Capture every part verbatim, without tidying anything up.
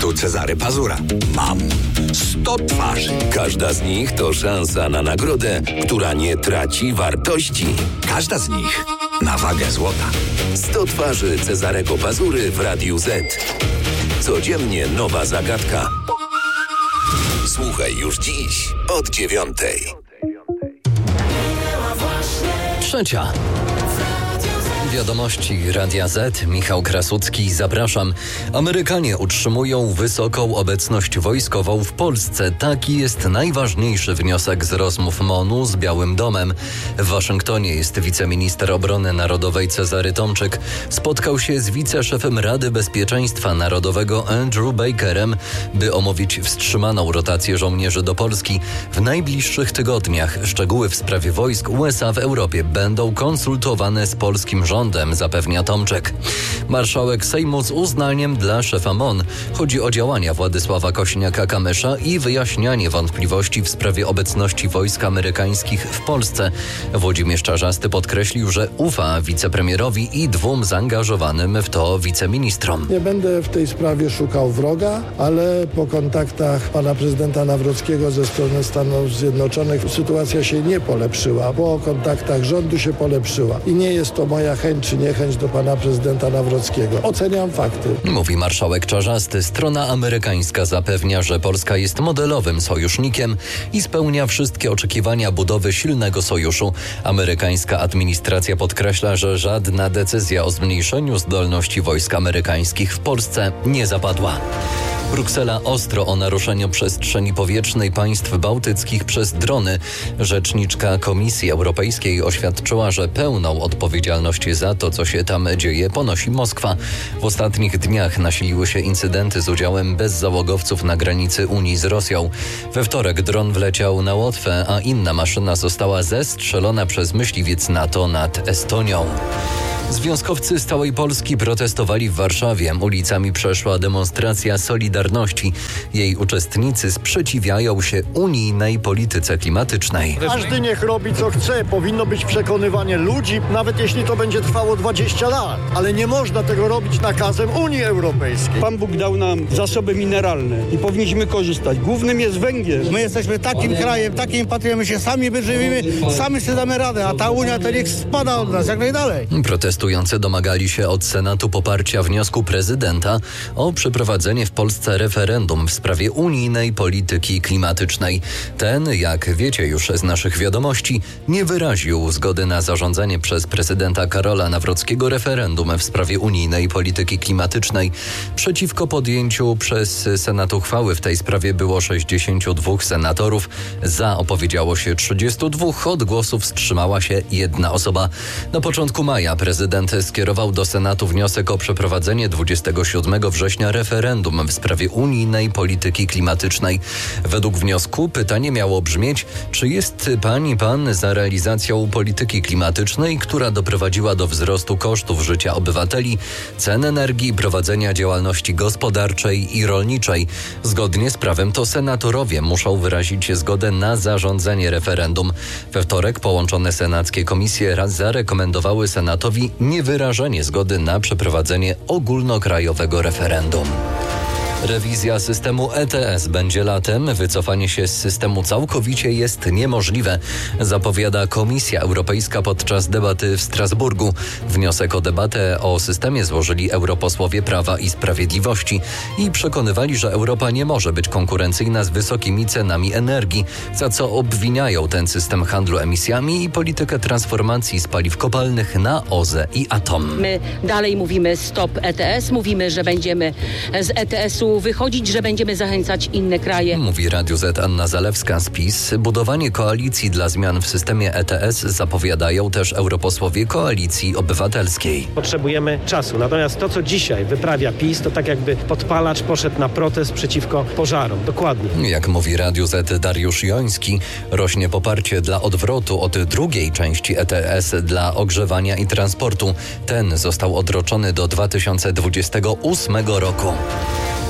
Tu Cezary Pazura. Mam sto twarzy. Każda z nich to szansa na nagrodę, która nie traci wartości. Każda z nich na wagę złota. sto twarzy Cezarego Pazury w Radiu Z. Codziennie nowa zagadka. Słuchaj już dziś od dziewiątej. Trzecia. Wiadomości Radia Z. Michał Krasucki, zapraszam. Amerykanie utrzymują wysoką obecność wojskową w Polsce. Taki jest najważniejszy wniosek z rozmów M O N-u z Białym Domem. W Waszyngtonie jest wiceminister obrony narodowej Cezary Tomczyk. Spotkał się z wiceszefem Rady Bezpieczeństwa Narodowego Andrew Bakerem, by omówić wstrzymaną rotację żołnierzy do Polski. W najbliższych tygodniach szczegóły w sprawie wojsk U S A w Europie będą konsultowane z polskim rządem. Zapewnia Tomczyk. Marszałek Sejmu z uznaniem dla szefa M O N. Chodzi o działania Władysława Kosiniaka-Kamysza i wyjaśnianie wątpliwości w sprawie obecności wojsk amerykańskich w Polsce. Włodzimierz Czarzasty podkreślił, że ufa wicepremierowi i dwóm zaangażowanym w to wiceministrom. Nie będę w tej sprawie szukał wroga, ale po kontaktach pana prezydenta Nawrockiego ze strony Stanów Zjednoczonych sytuacja się nie polepszyła. Po kontaktach rządu się polepszyła. I nie jest to moja chęć czy niechęć do pana prezydenta Nawrockiego. Oceniam fakty. Mówi marszałek Czarzasty. Strona amerykańska zapewnia, że Polska jest modelowym sojusznikiem i spełnia wszystkie oczekiwania budowy silnego sojuszu. Amerykańska administracja podkreśla, że żadna decyzja o zmniejszeniu zdolności wojsk amerykańskich w Polsce nie zapadła. Bruksela ostro o naruszeniu przestrzeni powietrznej państw bałtyckich przez drony. Rzeczniczka Komisji Europejskiej oświadczyła, że pełną odpowiedzialność za to, co się tam dzieje, ponosi Moskwa. W ostatnich dniach nasiliły się incydenty z udziałem bezzałogowców na granicy Unii z Rosją. We wtorek dron wleciał na Łotwę, a inna maszyna została zestrzelona przez myśliwiec NATO nad Estonią. Związkowcy z całej Polski protestowali w Warszawie. Ulicami przeszła demonstracja Solidarności. Jej uczestnicy sprzeciwiają się unijnej polityce klimatycznej. Każdy niech robi co chce. Powinno być przekonywanie ludzi, nawet jeśli to będzie trwało dwadzieścia lat. Ale nie można tego robić nakazem Unii Europejskiej. Pan Bóg dał nam zasoby mineralne i powinniśmy korzystać. Głównym jest węgiel. My jesteśmy takim krajem, takim patriotem, my się sami wyżywimy, sami sobie damy radę, a ta Unia to niech spada od nas jak najdalej. Protestujący domagali się od Senatu poparcia wniosku prezydenta o przeprowadzenie w Polsce referendum w sprawie unijnej polityki klimatycznej. Ten, jak wiecie już z naszych wiadomości, nie wyraził zgody na zarządzenie przez prezydenta Karola Nawrockiego referendum w sprawie unijnej polityki klimatycznej. Przeciwko podjęciu przez Senat uchwały w tej sprawie było sześćdziesięciu dwóch senatorów. Za opowiedziało się trzydziestu dwóch, od głosu wstrzymała się jedna osoba. Na początku maja prezydent skierował do Senatu wniosek o przeprowadzenie dwudziestego siódmego września referendum w sprawie unijnej polityki klimatycznej. Według wniosku pytanie miało brzmieć, czy jest pani pan za realizacją polityki klimatycznej, która doprowadziła do wzrostu kosztów życia obywateli, cen energii, prowadzenia działalności gospodarczej i rolniczej. Zgodnie z prawem to senatorowie muszą wyrazić zgodę na zarządzenie referendum. We wtorek połączone senackie komisje raz zarekomendowały Senatowi niewyrażenie zgody na przeprowadzenie ogólnokrajowego referendum. Rewizja systemu E T S będzie latem. Wycofanie się z systemu całkowicie jest niemożliwe, zapowiada Komisja Europejska podczas debaty w Strasburgu. Wniosek o debatę o systemie złożyli europosłowie Prawa i Sprawiedliwości i przekonywali, że Europa nie może być konkurencyjna z wysokimi cenami energii, za co obwiniają ten system handlu emisjami i politykę transformacji z paliw kopalnych na O Z E i atom. My dalej mówimy stop E T S, mówimy, że będziemy z E T S-u wychodzić, że będziemy zachęcać inne kraje. Mówi Radiu Z Anna Zalewska z PiS. Budowanie koalicji dla zmian w systemie E T S zapowiadają też europosłowie Koalicji Obywatelskiej. Potrzebujemy czasu. Natomiast to, co dzisiaj wyprawia PiS, to tak jakby podpalacz poszedł na protest przeciwko pożarom. Dokładnie. Jak mówi Radiu Z Dariusz Joński, rośnie poparcie dla odwrotu od drugiej części E T S dla ogrzewania i transportu. Ten został odroczony do dwa tysiące dwudziestego ósmego roku.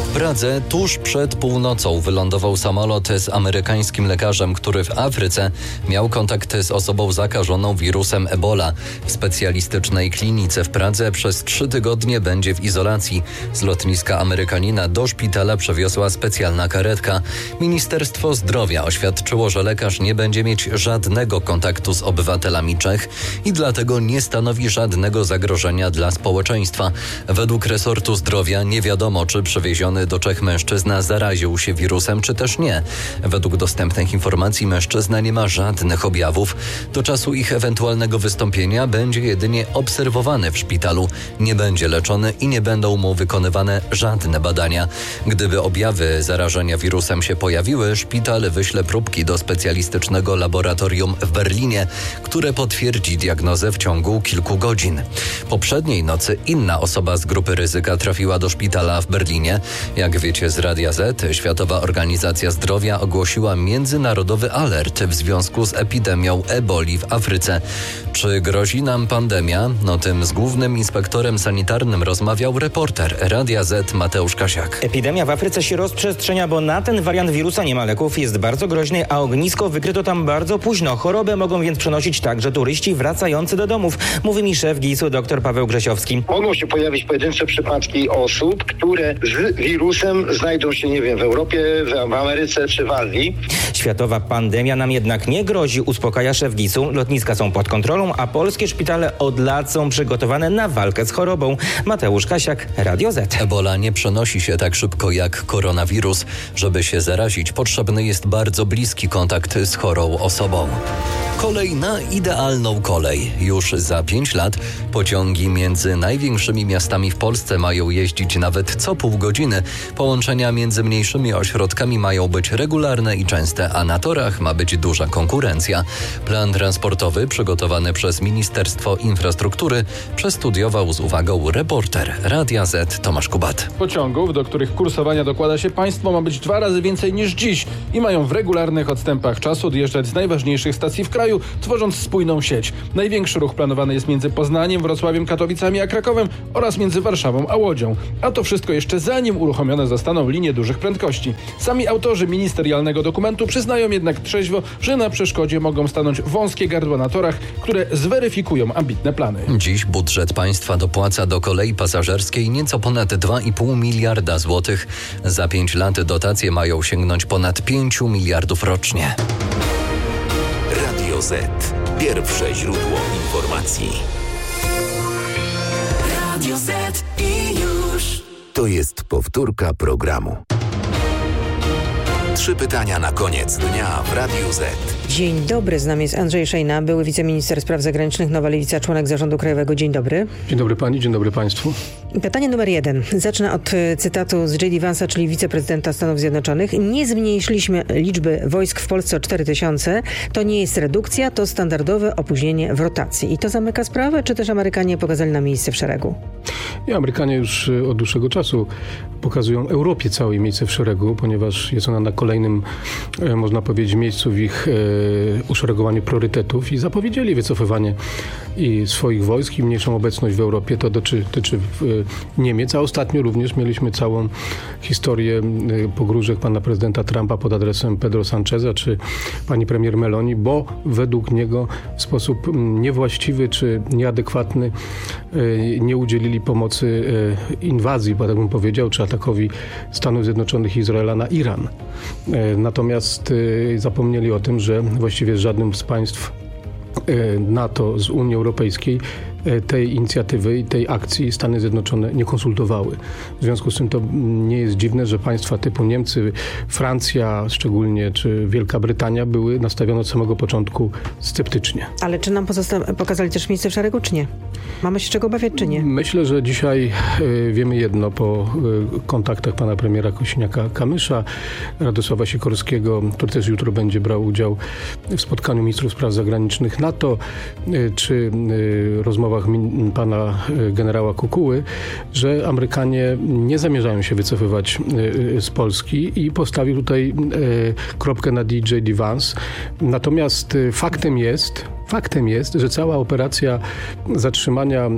W Pradze tuż przed północą wylądował samolot z amerykańskim lekarzem, który w Afryce miał kontakt z osobą zakażoną wirusem Ebola. W specjalistycznej klinice w Pradze przez trzy tygodnie będzie w izolacji. Z lotniska Amerykanina do szpitala przewiozła specjalna karetka. Ministerstwo Zdrowia oświadczyło, że lekarz nie będzie mieć żadnego kontaktu z obywatelami Czech i dlatego nie stanowi żadnego zagrożenia dla społeczeństwa. Według resortu zdrowia nie wiadomo, czy przewieziony do Czech mężczyzna zaraził się wirusem, czy też nie. Według dostępnych informacji mężczyzna nie ma żadnych objawów. Do czasu ich ewentualnego wystąpienia będzie jedynie obserwowany w szpitalu. Nie będzie leczony i nie będą mu wykonywane żadne badania. Gdyby objawy zarażenia wirusem się pojawiły, szpital wyśle próbki do specjalistycznego laboratorium w Berlinie, które potwierdzi diagnozę w ciągu kilku godzin. Poprzedniej nocy inna osoba z grupy ryzyka trafiła do szpitala w Berlinie. Jak wiecie z Radia Z, Światowa Organizacja Zdrowia ogłosiła międzynarodowy alert w związku z epidemią eboli w Afryce. Czy grozi nam pandemia? No tym z głównym inspektorem sanitarnym rozmawiał reporter Radia Z Mateusz Kasiak. Epidemia w Afryce się rozprzestrzenia, bo na ten wariant wirusa nie ma leków, jest bardzo groźny, a ognisko wykryto tam bardzo późno. Chorobę mogą więc przenosić także turyści wracający do domów, mówi mi szef gisu dr Paweł Grzesiowski. Mogą się pojawić pojedyncze przypadki osób, które z wirusem znajdą się, nie wiem, w Europie, w Ameryce czy w Azji. Światowa pandemia nam jednak nie grozi, uspokaja szef gisu. Lotniska są pod kontrolą, a polskie szpitale od lat są przygotowane na walkę z chorobą. Mateusz Kasiak, Radio Z. Ebola nie przenosi się tak szybko jak koronawirus. Żeby się zarazić, potrzebny jest bardzo bliski kontakt z chorą osobą. Kolej na idealną kolej. Już za pięć lat pociągi między największymi miastami w Polsce mają jeździć nawet co pół godziny. Połączenia między mniejszymi ośrodkami mają być regularne i częste, a na torach ma być duża konkurencja. Plan transportowy przygotowany przez Ministerstwo Infrastruktury przestudiował z uwagą reporter Radia Z Tomasz Kubat. Pociągów, do których kursowania dokłada się państwo, ma być dwa razy więcej niż dziś i mają w regularnych odstępach czasu odjeżdżać z najważniejszych stacji w kraju, tworząc spójną sieć. Największy ruch planowany jest między Poznaniem, Wrocławiem, Katowicami a Krakowem oraz między Warszawą a Łodzią. A to wszystko jeszcze zanim uruchomione zostaną linie dużych prędkości. Sami autorzy ministerialnego dokumentu przyznają jednak trzeźwo, że na przeszkodzie mogą stanąć wąskie gardła na torach, które zweryfikują ambitne plany. Dziś budżet państwa dopłaca do kolei pasażerskiej nieco ponad dwa i pół miliarda złotych. Za pięć lat dotacje mają sięgnąć ponad pięciu miliardów rocznie. Radio Z. Pierwsze źródło informacji. Radio Z i już. To jest powtórka programu. Trzy pytania na koniec dnia w Radiu Z. Dzień dobry, z nami jest Andrzej Szejna, były wiceminister spraw zagranicznych, Nowa Lewica, członek zarządu krajowego. Dzień dobry. Dzień dobry pani, dzień dobry państwu. Pytanie numer jeden. Zacznę od cytatu z J D Vance'a, czyli wiceprezydenta Stanów Zjednoczonych. Nie zmniejszyliśmy liczby wojsk w Polsce o cztery tysiące. To nie jest redukcja, to standardowe opóźnienie w rotacji. I to zamyka sprawę, czy też Amerykanie pokazali nam miejsce w szeregu? I Amerykanie już od dłuższego czasu pokazują Europie całe miejsce w szeregu, ponieważ jest ona na kolejnym, można powiedzieć, miejscu w ich uszeregowaniu priorytetów i zapowiedzieli wycofywanie i swoich wojsk i mniejszą obecność w Europie. To dotyczy, dotyczy Niemiec, a ostatnio również mieliśmy całą historię pogróżek pana prezydenta Trumpa pod adresem Pedro Sancheza czy pani premier Meloni, bo według niego w sposób niewłaściwy czy nieadekwatny nie udzielili pomocy inwazji, tak bym powiedział, czy atakowi Stanów Zjednoczonych i Izraela na Iran. Natomiast zapomnieli o tym, że właściwie z żadnym z państw NATO, z Unii Europejskiej tej inicjatywy i tej akcji Stany Zjednoczone nie konsultowały. W związku z tym to nie jest dziwne, że państwa typu Niemcy, Francja szczególnie, czy Wielka Brytania były nastawione od samego początku sceptycznie. Ale czy nam pozosta- pokazali też miejsce w szeregu, czy nie? Mamy się czego obawiać, czy nie? Myślę, że dzisiaj y, wiemy jedno po y, kontaktach pana premiera Kosiniaka-Kamysza, Radosława Sikorskiego, który też jutro będzie brał udział w spotkaniu ministrów spraw zagranicznych NATO, y, czy y, rozmowach pana generała Kukuły, że Amerykanie nie zamierzają się wycofywać z Polski i postawił tutaj kropkę na J D Vance. Natomiast faktem jest, Faktem jest, że cała operacja zatrzymania,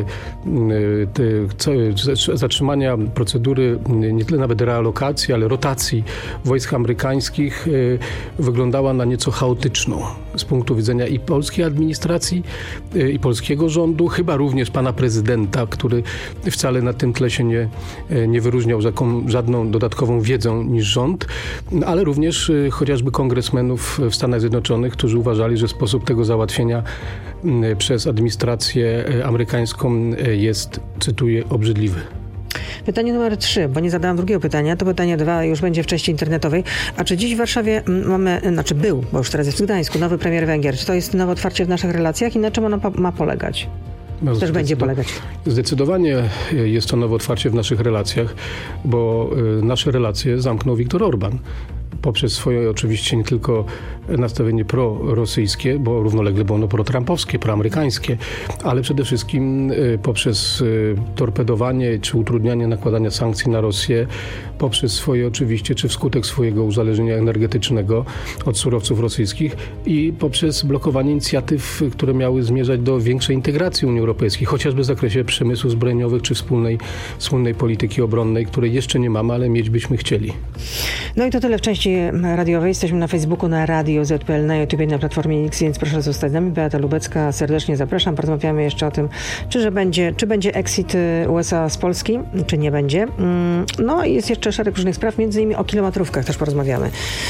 zatrzymania procedury nie tyle nawet realokacji, ale rotacji wojsk amerykańskich wyglądała na nieco chaotyczną z punktu widzenia i polskiej administracji, i polskiego rządu, chyba również pana prezydenta, który wcale na tym tle się nie, nie wyróżniał żadną dodatkową wiedzą niż rząd, ale również chociażby kongresmenów w Stanach Zjednoczonych, którzy uważali, że sposób tego załatwienia przez administrację amerykańską jest, cytuję, obrzydliwy. Pytanie numer trzy, bo nie zadałam drugiego pytania, to pytanie dwa już będzie w części internetowej. A czy dziś w Warszawie mamy, znaczy był, bo już teraz jest w Gdańsku, nowy premier Węgier? Czy to jest nowe otwarcie w naszych relacjach i na czym ono ma polegać? No, Też będzie polegać. Zdecydowanie jest to nowe otwarcie w naszych relacjach, bo nasze relacje zamknął Viktor Orban. Poprzez swoje oczywiście nie tylko nastawienie prorosyjskie, bo równolegle było ono pro-trumpowskie, proamerykańskie, ale przede wszystkim poprzez torpedowanie czy utrudnianie nakładania sankcji na Rosję, poprzez swoje oczywiście, czy wskutek swojego uzależnienia energetycznego od surowców rosyjskich i poprzez blokowanie inicjatyw, które miały zmierzać do większej integracji Unii Europejskiej, chociażby w zakresie przemysłu zbrojeniowych czy wspólnej, wspólnej polityki obronnej, której jeszcze nie mamy, ale mieć byśmy chcieli. No i to tyle w części radiowej. Jesteśmy na Facebooku, na Radio Z P L, na YouTube, na platformie X, więc proszę zostać z nami. Beata Lubecka, serdecznie zapraszam. Porozmawiamy jeszcze o tym, czy, że będzie, czy będzie exit U S A z Polski, czy nie będzie. No i jest jeszcze szereg różnych spraw, między innymi o kilometrówkach też porozmawiamy,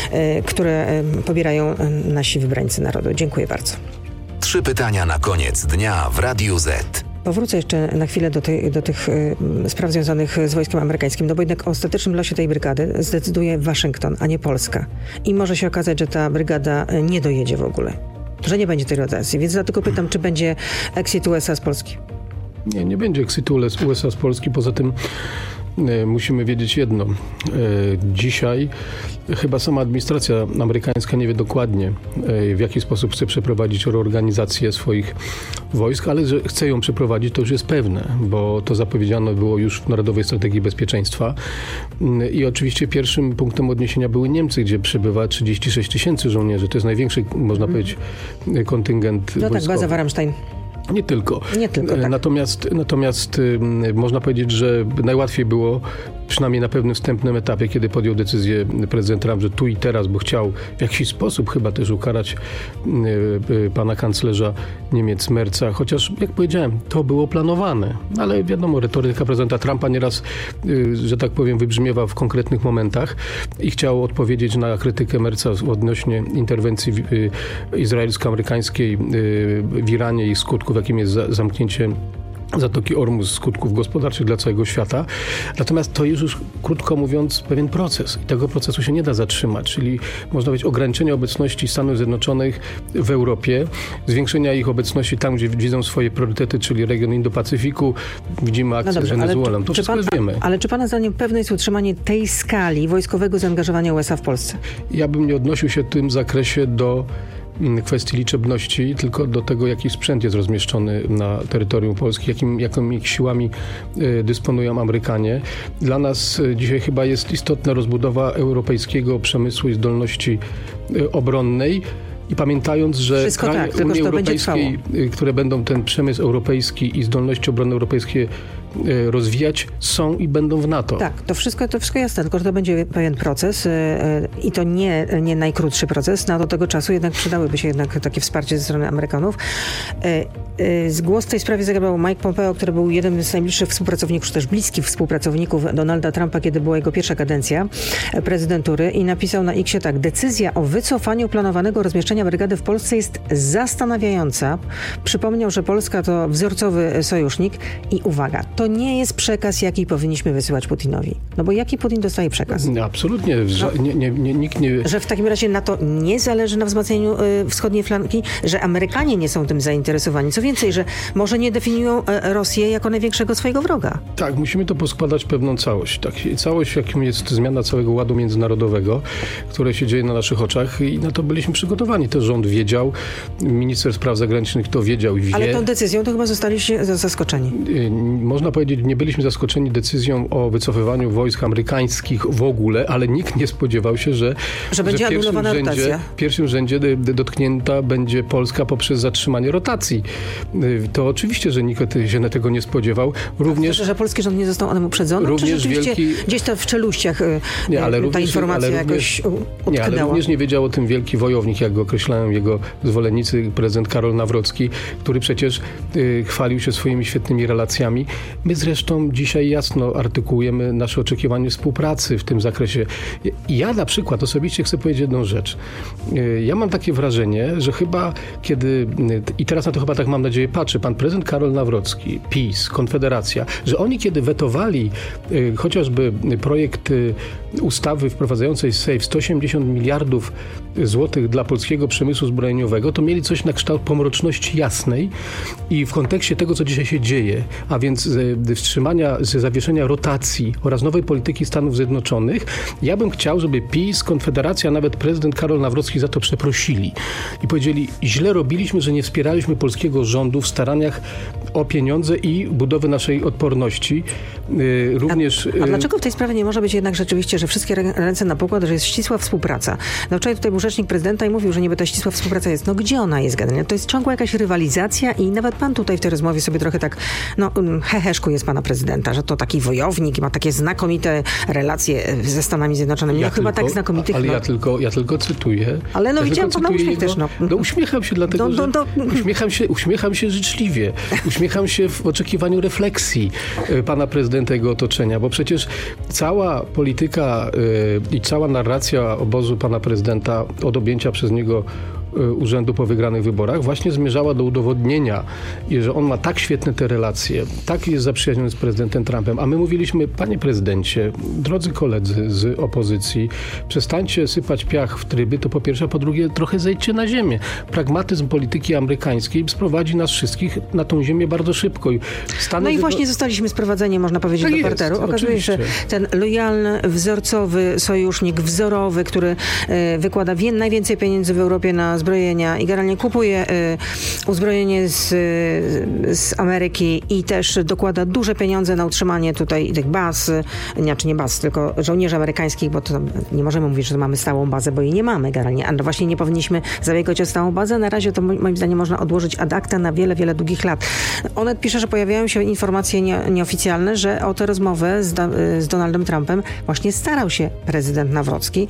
które pobierają nasi wybrańcy narodu. Dziękuję bardzo. Trzy pytania na koniec dnia w Radiu Z. Powrócę jeszcze na chwilę do, tej, do tych y, spraw związanych z wojskiem amerykańskim, no bo jednak o ostatecznym losie tej brygady zdecyduje Waszyngton, a nie Polska. I może się okazać, że ta brygada nie dojedzie w ogóle, że nie będzie tej rotacji. Więc dlatego pytam, czy będzie exit U S A z Polski? Nie, nie będzie exitu U S A z Polski. Poza tym e, musimy wiedzieć jedno. E, dzisiaj chyba sama administracja amerykańska nie wie dokładnie, e, w jaki sposób chce przeprowadzić reorganizację swoich wojsk, ale że chce ją przeprowadzić, to już jest pewne, bo to zapowiedziano było już w Narodowej Strategii Bezpieczeństwa. I oczywiście pierwszym punktem odniesienia były Niemcy, gdzie przybywa trzydzieści sześć tysięcy żołnierzy. To jest największy, można powiedzieć, kontyngent No wojskowy. tak, baza w Ramstein. Nie tylko. Nie tylko, tak. Natomiast, natomiast można powiedzieć, że najłatwiej było, przynajmniej na pewnym wstępnym etapie, kiedy podjął decyzję prezydent Trump, że tu i teraz, bo chciał w jakiś sposób chyba też ukarać pana kanclerza Niemiec Merza, chociaż jak powiedziałem, to było planowane. Ale wiadomo, retoryka prezydenta Trumpa nieraz, że tak powiem, wybrzmiewa w konkretnych momentach i chciał odpowiedzieć na krytykę Merza odnośnie interwencji izraelsko-amerykańskiej w Iranie i skutków, jakim jest zamknięcie Zatoki Ormus, skutków gospodarczych dla całego świata. Natomiast to jest już, krótko mówiąc, pewien proces i tego procesu się nie da zatrzymać, czyli można powiedzieć ograniczenie obecności Stanów Zjednoczonych w Europie, zwiększenia ich obecności tam, gdzie widzą swoje priorytety, czyli region Indo-Pacyfiku, widzimy akcję no dobrze, z Wenezuelą. To wszystko pan, wiemy. Ale czy pana zdaniem pewne jest utrzymanie tej skali wojskowego zaangażowania U S A w Polsce? Ja bym nie odnosił się w tym zakresie do kwestii liczebności, tylko do tego, jaki sprzęt jest rozmieszczony na terytorium Polski, jakim, jakimi siłami y, dysponują Amerykanie. Dla nas y, dzisiaj chyba jest istotna rozbudowa europejskiego przemysłu i zdolności y, obronnej. I pamiętając, że Wszystko kraje tak, Unii Europejskiej, które będą ten przemysł europejski i zdolności obronne europejskie rozwijać, są i będą w NATO. Tak, to wszystko, to wszystko jasne, tylko że to będzie pewien proces yy, i to nie, nie najkrótszy proces. No, do tego czasu jednak przydałyby się jednak takie wsparcie ze strony Amerykanów. Yy, yy, głos w tej sprawie zagrał Mike Pompeo, który był jednym z najbliższych współpracowników, czy też bliskich współpracowników Donalda Trumpa, kiedy była jego pierwsza kadencja prezydentury i napisał na Xie tak: decyzja o wycofaniu planowanego rozmieszczenia brygady w Polsce jest zastanawiająca. Przypomniał, że Polska to wzorcowy sojusznik i uwaga, to nie jest przekaz, jaki powinniśmy wysyłać Putinowi. No bo jaki Putin dostaje przekaz? Absolutnie. No, nie, nie, nie, nikt nie... Że w takim razie NATO nie zależy na wzmacnianiu y, wschodniej flanki, że Amerykanie nie są tym zainteresowani. Co Co więcej, że może nie definiują Rosję jako największego swojego wroga. Tak, musimy to poskładać pewną całość. Tak, całość, jakim jest zmiana całego ładu międzynarodowego, które się dzieje na naszych oczach i na to byliśmy przygotowani. Też rząd wiedział, minister spraw zagranicznych to wiedział i wie. Ale tą decyzją to chyba zostaliście zaskoczeni. Można powiedzieć, nie byliśmy zaskoczeni decyzją o wycofywaniu wojsk amerykańskich w ogóle, ale nikt nie spodziewał się, że, że będzie że anulowana rzędzie, rotacja. W pierwszym rzędzie dotknięta będzie Polska poprzez zatrzymanie rotacji. To oczywiście, że nikt się na tego nie spodziewał. Również, że, że polski rząd nie został on uprzedzony? Również czy rzeczywiście wielki... gdzieś to w czeluściach nie, ale ta również, informacja ale również, jakoś utknęła? Nie, ale również nie wiedział o tym wielki wojownik, jak go określają jego zwolennicy, prezydent Karol Nawrocki, który przecież y, chwalił się swoimi świetnymi relacjami. My zresztą dzisiaj jasno artykułujemy nasze oczekiwanie współpracy w tym zakresie. Ja na przykład osobiście chcę powiedzieć jedną rzecz. Y, ja mam takie wrażenie, że chyba kiedy, y, i teraz na to chyba tak mam nadzieję patrzy, pan prezydent Karol Nawrocki, PiS, Konfederacja, że oni kiedy wetowali y, chociażby projekt y, ustawy wprowadzającej safe sto osiemdziesiąt miliardów złotych dla polskiego przemysłu zbrojeniowego, to mieli coś na kształt pomroczności jasnej i w kontekście tego, co dzisiaj się dzieje, a więc y, wstrzymania, z zawieszenia rotacji oraz nowej polityki Stanów Zjednoczonych, ja bym chciał, żeby PiS, Konfederacja, nawet prezydent Karol Nawrocki za to przeprosili i powiedzieli, źle robiliśmy, że nie wspieraliśmy polskiego rządu w staraniach o pieniądze i budowę naszej odporności. Yy, również, a, a dlaczego w tej sprawie nie może być jednak rzeczywiście, że wszystkie ręce na pokład, że jest ścisła współpraca? No wczoraj tutaj był rzecznik prezydenta i mówił, że niby ta ścisła współpraca jest. No gdzie ona jest generalnie? To jest ciągła jakaś rywalizacja i nawet pan tutaj w tej rozmowie sobie trochę tak, no heheszku jest pana prezydenta, że to taki wojownik i ma takie znakomite relacje ze Stanami Zjednoczonymi. Ja no tylko, chyba tak znakomitych. Ale no. ja, tylko, ja tylko cytuję. Ale no ja widziałam pana uśmiech jego, też. No. no uśmiecham się dlatego, do, do, do. że uśmiecham się, uśmiecham się życzliwie. Uśmiecham się w oczekiwaniu refleksji pana prezydenta i jego otoczenia, bo przecież cała polityka yy, i cała narracja obozu pana prezydenta od objęcia przez niego urzędu po wygranych wyborach właśnie zmierzała do udowodnienia, że on ma tak świetne te relacje, tak jest zaprzyjaźniony z prezydentem Trumpem, a my mówiliśmy, panie prezydencie, drodzy koledzy z opozycji, przestańcie sypać piach w tryby, to po pierwsze, a po drugie trochę zejdźcie na ziemię. Pragmatyzm polityki amerykańskiej sprowadzi nas wszystkich na tą ziemię bardzo szybko. Stany no i Zjedno... właśnie zostaliśmy sprowadzeni, można powiedzieć, tak do parteru. Okazuje się, że ten lojalny, wzorcowy sojusznik, wzorowy, który y, wykłada wie, najwięcej pieniędzy w Europie na zbrojenia i generalnie kupuje y, uzbrojenie z, z Ameryki i też dokłada duże pieniądze na utrzymanie tutaj tych baz, nie, czy nie baz, tylko żołnierzy amerykańskich, bo to nie możemy mówić, że mamy stałą bazę, bo jej nie mamy generalnie, a właśnie nie powinniśmy zabiegać o stałą bazę. Na razie to moim zdaniem można odłożyć ad acta na wiele, wiele długich lat. Onet pisze, że pojawiają się informacje nie, nieoficjalne, że o tę rozmowę z, da, z Donaldem Trumpem właśnie starał się prezydent Nawrocki,